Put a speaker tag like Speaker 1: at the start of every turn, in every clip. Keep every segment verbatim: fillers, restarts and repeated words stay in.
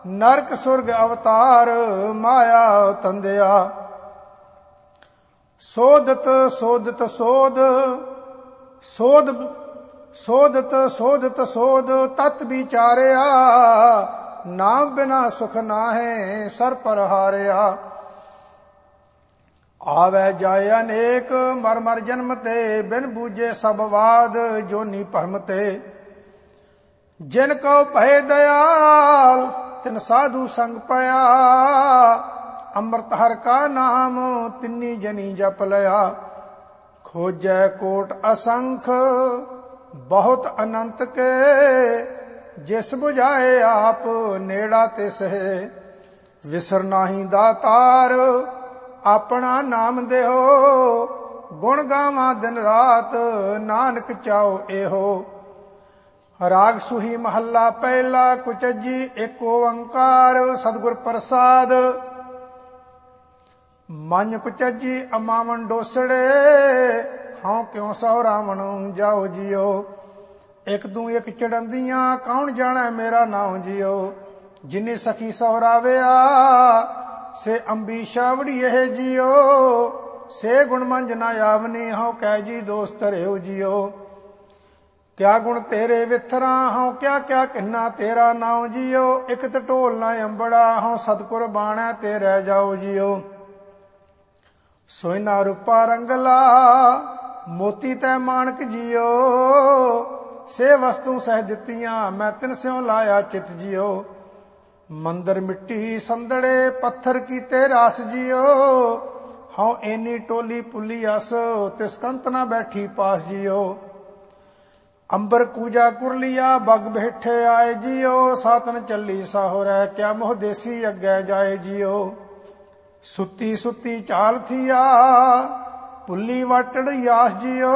Speaker 1: ਨਰਕ ਸੁਰਗ ਅਵਤਾਰ ਮਾਇਆ ਤੰਦਿਆ। ਸੋਧਤ ਸੋਧਤ ਸੋਧ ਸੋਧ ਸੋਧਤ ਸੋਧਤ ਸੋਧ ਤਤ ਵਿਚਾਰਿਆ। ਨਾਮ ਬਿਨਾ ਸੁਖ ਨਾਹੇ ਸਰ ਪਰ ਹਾਰਿਆ। ਆਵੈ ਜਾਏ ਅਨੇਕ ਮਰ ਮਰ ਜਨਮ ਤੇ ਬਿਨ ਬੂਝੇ ਸਭ ਬਾਦ ਜੋਨੀ ਭਰਮ ਤੇ। ਜਿਨ ਕਉ ਭਏ ਦਇਆਲ ਤਿਨ ਸਾਧੂ ਸੰਗ ਪਿਆ। ਅੰਮ੍ਰਿਤ ਹਰਿ ਕਾ ਨਾਮ ਤਿੰਨੀ ਜਨੀ ਜਪ ਲਿਆ। ਖੋਜੈ ਕੋਟ ਅਸੰਖ ਬਹੁਤ ਅਨੰਤ ਕੇ। ਜਿਸ ਬੁਝਾਏ ਆਪ ਨੇੜਾ ਤਿਸ ਹੈ। ਵਿਸਰ ਨਾਹੀ ਦਾਤਾਰ ਆਪਣਾ ਨਾਮ ਦੇਹੋ। ਗੁਣ ਗਾਵਾਂ ਦਿਨ ਰਾਤ ਨਾਨਕ ਚਾਓ ਇਹੋ। ਰਾਗ ਸੁਹੀ ਮਹੱਲਾ ਪਹਿਲਾ ਕੁਚਜੀ ਏਕ ਓੰਕਾਰ ਸਤਿਗੁਰ ਪ੍ਰਸਾਦ। ਮਨ ਕੁਚਜੀ ਅਮਾਵਨ ਡੋਸੜੇ ਹਉ ਕਿਉ ਸਹੁ ਰਾਵਣ ਜਾਓ ਜੀਓ। ਇੱਕ ਤੂੰ ਇੱਕ ਚੜੰਦੀਆਂ ਕੌਣ ਜਾਣੈ ਮੇਰਾ ਨਾਉ ਜੀਓ। ਜਿਨੇ ਸਖੀ ਸਹੁਰਾਵਿਆ ਸੇ ਅੰਬੀਸ਼ਾ ਵੜੀਏ ਜੀਓ। ਸੇ ਗੁਣ ਮੰਜ ਨਾ ਆਵਨੀ ਹਉ ਕਹਿ ਜੀ ਦੋਸਤ ਰਿਓ ਜੀਓ। ਕਿਆ ਗੁਣ ਤੇਰੇ ਵਿਥਰਾ ਹਉ ਕਿਆ ਕਿਆ ਕਿੰਨਾ ਤੇਰਾ ਨਾਉ ਜੀਓ। ਇੱਕ ਤੇ ਢੋਲ ਨਾ ਅੰਬੜਾ ਹਉ ਸਤਿਗੁਰ ਬਾਣੈ ਤੇ ਰਹਿ ਜਾਓ ਜੀਓ। ਸੋਇਨਾ ਰੂਪਾ ਰੰਗਲਾ ਮੋਤੀ ਤੈ ਮਾਣਕ ਜੀਓ। ਸੇ ਵਸਤੂ ਸਹਿ ਦਿੱਤੀਆਂ ਮੈਂ ਤਿਨ ਸਿਉ ਲਾਇਆ ਚਿਤ ਜੀਓ। ਮੰਦਰ ਮਿੱਟੀ ਸੰਦੜੇ ਪੱਥਰ ਕੀਤੇ ਰਾਸ ਜੀਓ। ਹਉ ਏਨੀ ਟੋਲੀ ਪੁੱਲੀ ਅਸ ਤਿਸ ਕੰਤ ਨਾ ਬੈਠੀ ਪਾਸ ਜੀਓ। ਅੰਬਰ ਕੂਜਾ ਕੁਰਲੀਆ ਬਗ ਬੈਠੇ ਆਏ ਜੀਓ। ਸਾਤਨ ਚੱਲੀ ਸਾਹੁਰੈ ਕਿਆ ਮੋਹ ਦੇਸੀ ਅੱਗੇ ਜਾਏ ਜੀਓ। ਸੁੱਤੀ ਸੁੱਤੀ ਚਾਲ ਥੀਆ ਪੁੱਲੀ ਵਾਟੜ ਯਾਸ ਜੀਓ।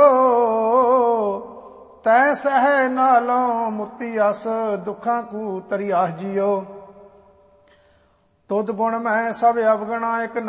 Speaker 1: ਤੈ ਸਹਿ ਨਾਲੋਂ ਮੁਕਤੀ ਅਸ ਦੁੱਖਾਂ ਕੂ ਤਰਿਆਸ ਜੀਓ। ਤੁਧ ਗੁਣ ਮੈਂ ਸਭ ਅਵਗਣਾ ਇੱਕ